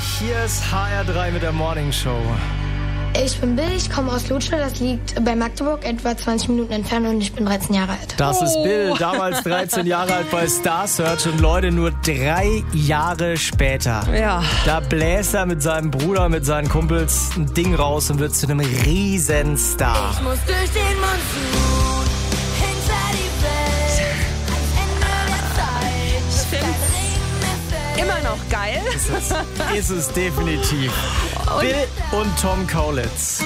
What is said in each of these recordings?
Hier ist HR3 mit der Morning Show. Ich bin Bill, ich komme aus Lutscher, das liegt bei Magdeburg, etwa 20 Minuten entfernt und ich bin 13 Jahre alt. Das ist Bill, damals 13 Jahre alt bei Star Search und Leute, nur 3 Jahre später. Ja. Da bläst er mit seinem Bruder, mit seinen Kumpels ein Ding raus und wird zu einem Riesenstar. Ich muss durch den Monsun, hinter die Welt, ans Ende der Zeit. Immer noch geil. Ist es definitiv. Bill und Tom Kaulitz.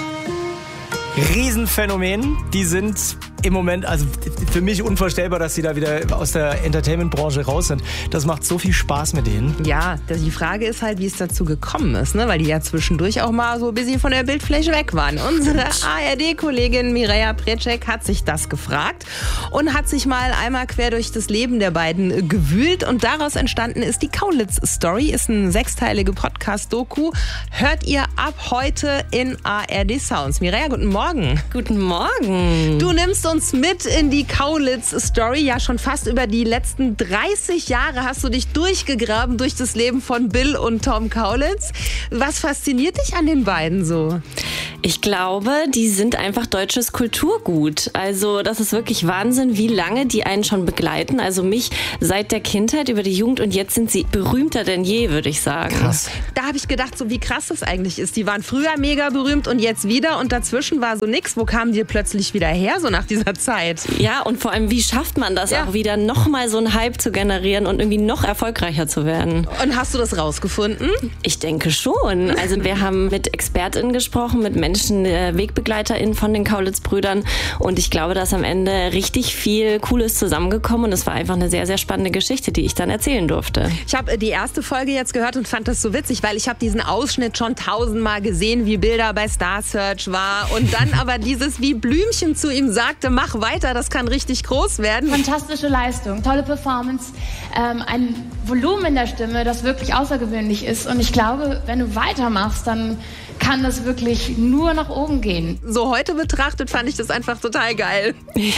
Riesenphänomen. Die sind im Moment, also für mich unvorstellbar, dass sie da wieder aus der Entertainment-Branche raus sind. Das macht so viel Spaß mit denen. Ja, die Frage ist halt, wie es dazu gekommen ist, ne? Weil die ja zwischendurch auch mal so ein bisschen von der Bildfläche weg waren. Unsere ARD-Kollegin Mireia Precek hat sich das gefragt und hat sich mal einmal quer durch das Leben der beiden gewühlt und daraus entstanden ist die Kaulitz-Story, ist eine 6-teilige Podcast-Doku. Hört ihr ab heute in ARD Sounds. Mireia, guten Morgen. Guten Morgen. Du nimmst uns mit in die Kaulitz-Story. Ja, schon fast über die letzten 30 Jahre hast du dich durchgegraben durch das Leben von Bill und Tom Kaulitz. Was fasziniert dich an den beiden so? Ich glaube, die sind einfach deutsches Kulturgut. Also das ist wirklich Wahnsinn, wie lange die einen schon begleiten. Also mich seit der Kindheit über die Jugend und jetzt sind sie berühmter denn je, würde ich sagen. Krass. Da habe ich gedacht, so wie krass das eigentlich ist. Die waren früher mega berühmt und jetzt wieder und dazwischen war so nix. Wo kamen die plötzlich wieder her, so nach dieser Zeit? Ja, und vor allem, wie schafft man das auch wieder, nochmal so einen Hype zu generieren und irgendwie noch erfolgreicher zu werden? Und hast du das rausgefunden? Ich denke schon. Also wir haben mit ExpertInnen gesprochen, mit Menschen, WegbegleiterInnen von den Kaulitz-Brüdern und ich glaube, da ist am Ende richtig viel Cooles zusammengekommen und es war einfach eine sehr, sehr spannende Geschichte, die ich dann erzählen durfte. Ich habe die erste Folge jetzt gehört und fand das so witzig, weil ich habe diesen Ausschnitt schon 1000-mal gesehen, wie Bilder bei Star Search war und dann aber dieses, wie Blümchen zu ihm sagte, mach weiter, das kann richtig groß werden. Fantastische Leistung, tolle Performance, ein Volumen in der Stimme, das wirklich außergewöhnlich ist und ich glaube, wenn du weitermachst, dann kann das wirklich nur nach oben gehen. So heute betrachtet fand ich das einfach total geil. Ja,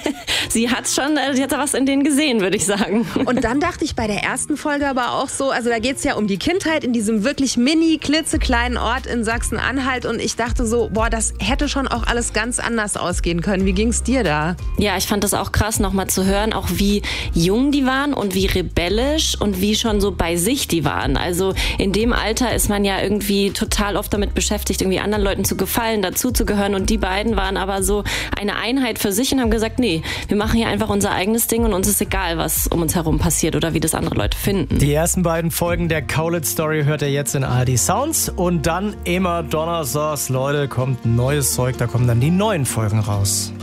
sie hat da was in denen gesehen, würde ich sagen. Und dann dachte ich bei der ersten Folge aber auch so, also da geht es ja um die Kindheit in diesem wirklich klitzekleinen Ort in Sachsen-Anhalt und ich dachte so, boah, das hätte schon auch alles ganz anders ausgehen können. Wie ging's dir da? Ja, ich fand das auch krass, nochmal zu hören, auch wie jung die waren und wie rebellisch und wie schon so bei sich die waren. Also in dem Alter ist man ja irgendwie total oft damit beschäftigt, irgendwie anderen Leuten zu gefallen, dazuzugehören und die beiden waren aber so eine Einheit für sich und haben gesagt, nee, wir machen hier einfach unser eigenes Ding und uns ist egal, was um uns herum passiert oder wie das andere Leute finden. Die ersten beiden Folgen der Kaulitz-Story hört ihr jetzt in ARD Sounds und dann immer donnerstags, Leute, kommt neues Zeug, da kommen dann die neuen Folgen raus.